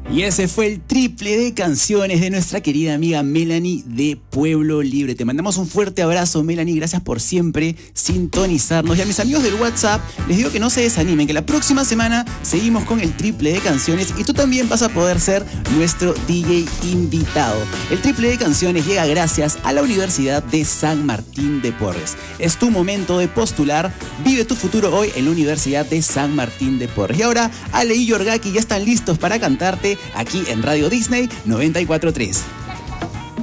Y ese fue el triple de canciones de nuestra querida amiga Melanie de Pueblo Libre. Te mandamos un fuerte abrazo, Melanie. Gracias por siempre sintonizarnos. Y a mis amigos del WhatsApp les digo que no se desanimen, que la próxima semana seguimos con el triple de canciones y tú también vas a poder ser nuestro DJ invitado. El triple de canciones llega gracias a la Universidad de San Martín de Porres. Es tu momento de postular. Vive tu futuro hoy en la Universidad de San Martín de Porres. Y ahora Ale y Yorgaki ya están listos para cantarte aquí en Radio Disney 94.3.